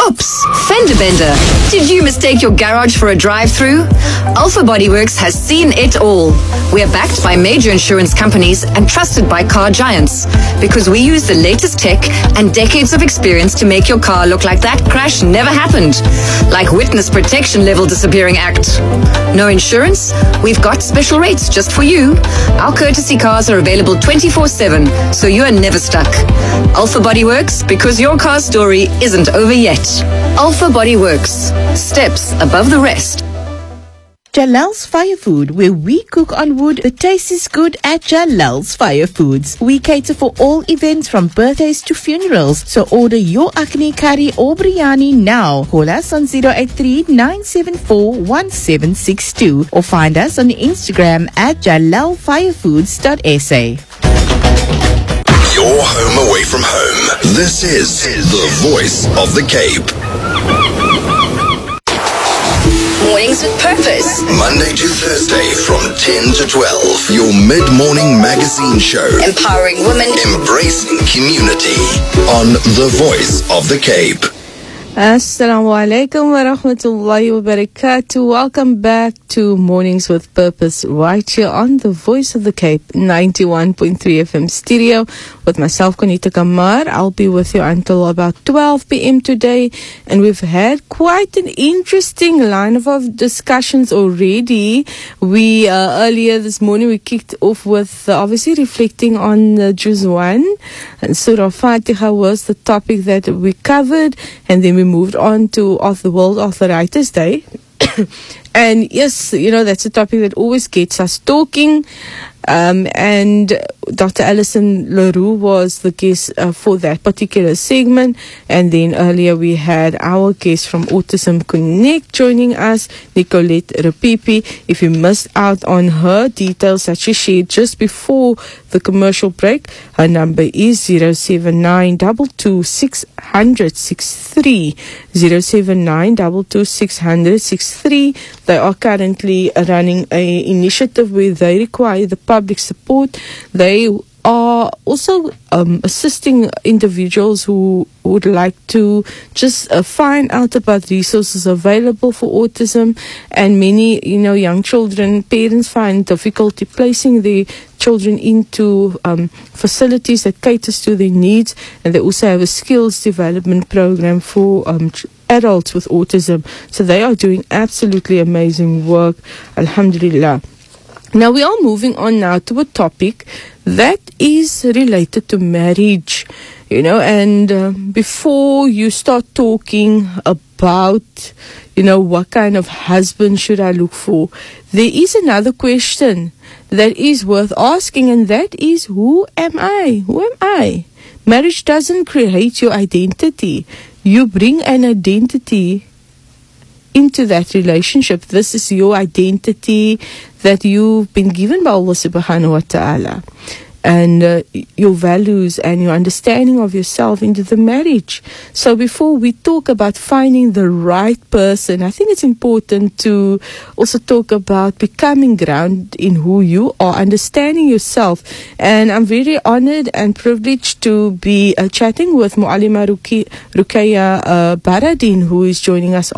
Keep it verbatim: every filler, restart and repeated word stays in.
Oops! Fender bender. Did you mistake your garage for a drive-through? Alpha Bodyworks has seen it all. We are backed by major insurance companies and trusted by car giants because we use the latest tech and decades of experience to make your car look like that crash never happened. Like Witness Protection Level Disappearing Act. No insurance? We've got special rates just for you. Our courtesy cars are available twenty-four seven, so you are never stuck. Alpha Bodyworks, because your car story isn't over yet. Alpha Bodyworks. Steps above the rest. Jalal's Fire Food, where we cook on wood. The taste is good at Jalal's Fire Foods. We cater for all events from birthdays to funerals. So order your akni curry or biryani now. Call us on zero eight three, nine seven four, one seven six two or find us on Instagram at jalal fire foods dot s a. Your home away from home. This is the voice of the Cape. Mornings with Purpose. Monday to Thursday from ten to twelve. Your mid-morning magazine show. Empowering women. Embracing community. On the voice of the Cape. Assalamu alaikum wa rahmatullahi wa barakatuh. Welcome back to Mornings with Purpose right here on the Voice of the Cape ninety-one point three F M stereo with myself, Konita Kamar. I'll be with you until about twelve p.m. today, and we've had quite an interesting line of discussions already. We uh, earlier this morning we kicked off with uh, obviously reflecting on uh, Juz one, and Surah Fatiha was the topic that we covered, and then we moved on to of the World Arthritis Day. And yes, you know, that's a topic that always gets us talking. Um, and Doctor Alison Leroux was the guest uh, for that particular segment. And then earlier we had our guest from Autism Connect joining us, Nicolette Repipi. If you missed out on her details that she shared just before the commercial break, her number is zero seven nine two two six zero zero six three. zero seven nine two two six zero zero six three. They are currently running an initiative where they require the public support. They are also um, assisting individuals who would like to just uh, find out about resources available for autism. And many, you know, young children, parents find difficulty placing their children into um, facilities that caters to their needs. And they also have a skills development program for um, ch- adults with autism. So they are doing absolutely amazing work. Alhamdulillah. Now we are moving on now to a topic that is related to marriage, you know, and uh, before you start talking about, you know, what kind of husband should I look for, there is another question that is worth asking, and that is, who am I? Who am I? Marriage doesn't create your identity. You bring an identity into that relationship. This is your identity that you've been given by Allah subhanahu wa ta'ala, and uh, your values and your understanding of yourself into the marriage. So before we talk about finding the right person, I think it's important to also talk about becoming grounded in who you are, understanding yourself. And I'm very honored and privileged to be uh, chatting with Muallima Ruki, Ruqayya uh, Baradin, who is joining us